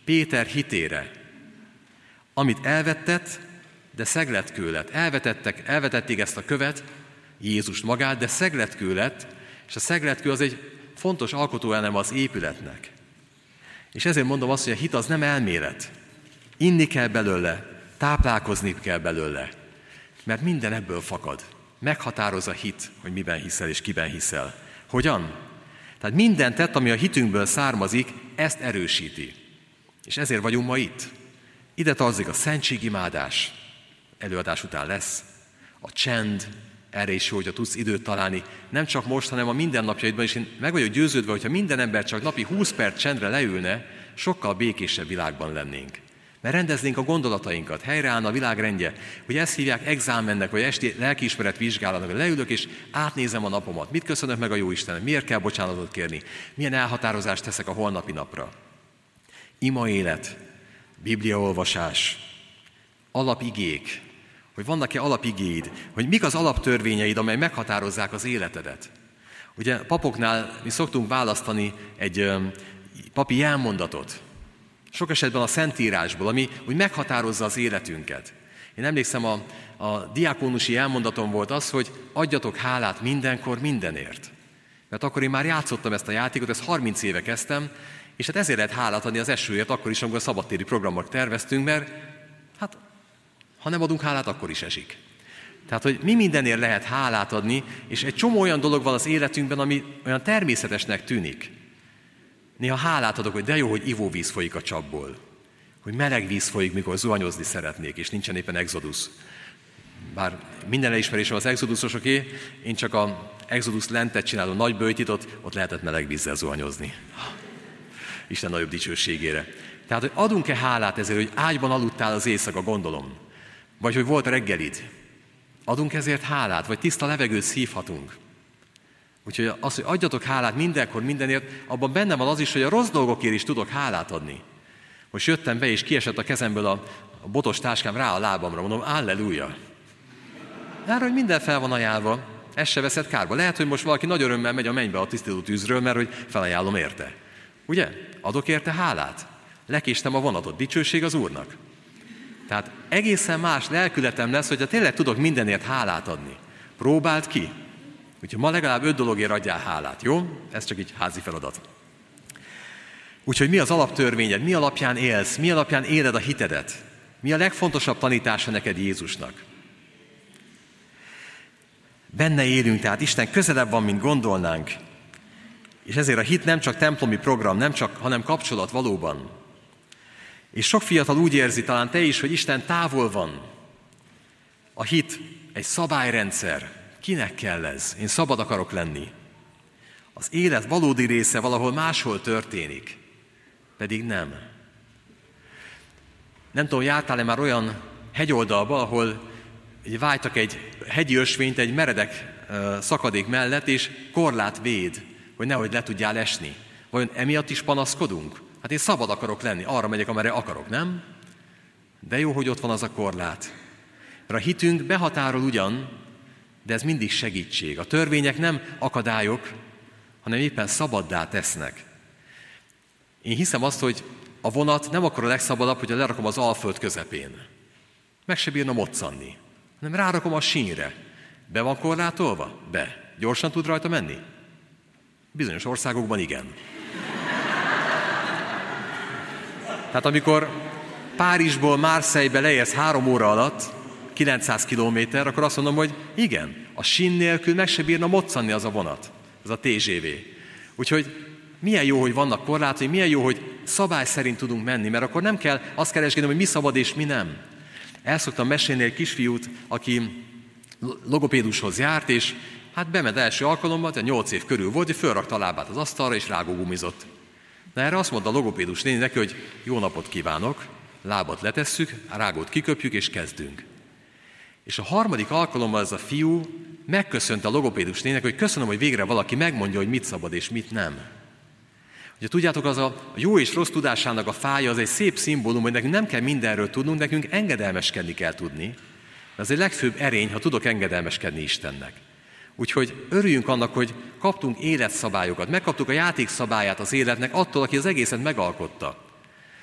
Péter hitére, amit elvetett, de szegletkő lett. Elvetették ezt a követ, Jézust magát, de szegletkő lett, és a szegletkő az egy fontos alkotóelem az épületnek. És ezért mondom azt, hogy a hit az nem elmélet. Inni kell belőle, táplálkozni kell belőle, mert minden ebből fakad. Meghatároz a hit, hogy miben hiszel és kiben hiszel. Hogyan? Tehát minden tett, ami a hitünkből származik, ezt erősíti. És ezért vagyunk ma itt. Ide tartozik a szentségimádás, előadás után lesz, a csend, erre is jó, hogyha tudsz időt találni, nem csak most, hanem a mindennapjaidban is. Én meg vagyok győződve, hogyha minden ember csak napi 20 perc csendre leülne, sokkal békésebb világban lennénk. Mert rendeznénk a gondolatainkat, helyreállna a világ rendje, hogy ezt hívják exámennek, vagy esti lelkiismeret vizsgálatnak, hogy leülök és átnézem a napomat. Mit köszönök meg a jó Istennek? Miért kell bocsánatot kérni? Milyen elhatározást teszek a holnapi napra? Imaélet, bibliaolvasás, alapigék, hogy vannak-e alapigéid, hogy mik az alaptörvényeid, amely meghatározzák az életedet. Ugye papoknál mi szoktunk választani egy papi jelmondatot, sok esetben a Szentírásból, ami úgy meghatározza az életünket. Én emlékszem, a diákónusi elmondatom volt az, hogy adjatok hálát mindenkor, mindenért. Mert akkor én már játszottam ezt a játékot, ezt 30 éve kezdtem, és hát ezért lehet hálát adni az esőért, akkor is, amikor a szabadtéri programot terveztünk, mert hát ha nem adunk hálát, akkor is esik. Tehát, hogy mi mindenért lehet hálát adni, és egy csomó olyan dolog van az életünkben, ami olyan természetesnek tűnik. Néha hálát adok, hogy de jó, hogy ivóvíz folyik a csapból. Hogy meleg víz folyik, mikor zuhanyozni szeretnék, és nincsen éppen exodus. Bár minden elismerésem az exodusosoké, én csak az exodus lentet csinálom, nagy böjtit, ott lehetett meleg vízzel zuhanyozni. Isten nagyobb dicsőségére. Tehát, hogy adunk-e hálát ezért, hogy ágyban aludtál az éjszaka, gondolom. Vagy hogy volt reggelid. Adunk ezért hálát, vagy tiszta levegőt szívhatunk. Úgyhogy az, hogy adjatok hálát mindenkor, mindenért, abban benne van az is, hogy a rossz dolgokért is tudok hálát adni. Most jöttem be, és kiesett a kezemből a botos táskám rá a lábamra, mondom, halleluja. Arra, hogy minden fel van ajánlva, ez se veszed kárba. Lehet, hogy most valaki nagy örömmel megy a mennybe a tisztító tűzről, mert hogy felajánlom érte. Ugye? Adok érte hálát. Lekéstem a vonatot, dicsőség az Úrnak. Tehát egészen más lelkületem lesz, hogyha tényleg tudok mindenért hálát adni. Próbáld ki. Úgyhogy ma legalább 5 dologért adjál hálát, jó? Ez csak így házi feladat. Úgyhogy mi az alaptörvényed? Mi alapján élsz? Mi alapján éled a hitedet? Mi a legfontosabb tanítása neked Jézusnak? Benne élünk, tehát Isten közelebb van, mint gondolnánk. És ezért a hit nem csak templomi program, hanem kapcsolat valóban. És sok fiatal úgy érzi, talán te is, hogy Isten távol van. A hit egy szabályrendszer. Kinek kell ez? Én szabad akarok lenni. Az élet valódi része valahol máshol történik. Pedig nem. Nem tudom, jártál-e már olyan hegyoldalba, ahol vájtak egy hegyi ösvényt egy meredek szakadék mellett, és korlát véd, hogy nehogy le tudjál esni. Vajon emiatt is panaszkodunk? Hát én szabad akarok lenni, arra megyek, amerre akarok, nem? De jó, hogy ott van az a korlát. Mert a hitünk behatárol ugyan, de ez mindig segítség. A törvények nem akadályok, hanem éppen szabaddá tesznek. Én hiszem azt, hogy a vonat nem akkor a legszabadabb, hogy lerakom az Alföld közepén. Meg se bírna moccanni, hanem rárakom a sínre. Be van korlátolva? Be. Gyorsan tud rajta menni? Bizonyos országokban igen. Tehát amikor Párizsból Marseille-be leérsz 3 óra alatt, 900 kilométer, akkor azt mondom, hogy igen, a sín nélkül meg se bírna moccanni az a vonat, az a TGV. Úgyhogy milyen jó, hogy vannak korlátai, milyen jó, hogy szabály szerint tudunk menni, mert akkor nem kell azt keresgélni, hogy mi szabad és mi nem. El szoktam mesélni egy kisfiút, aki logopédushoz járt, és hát bement első alkalommal, 8 év körül volt, hogy fölrakta a lábát az asztalra, és rágógumizott. Na erre azt mondta a logopédus néni neki, hogy jó napot kívánok, lábat letesszük, a rágót kiköpjük, és kezdünk. És a 3. alkalommal ez a fiú megköszönte a logopédus néninek, hogy köszönöm, hogy végre valaki megmondja, hogy mit szabad és mit nem. Ugye tudjátok, az a jó és rossz tudásának a fája, az egy szép szimbólum, hogy nekünk nem kell mindenről tudnunk, nekünk engedelmeskedni kell tudni. Ez egy legfőbb erény, ha tudok engedelmeskedni Istennek. Úgyhogy örüljünk annak, hogy kaptunk életszabályokat, megkaptuk a játékszabályát az életnek attól, aki az egészet megalkotta.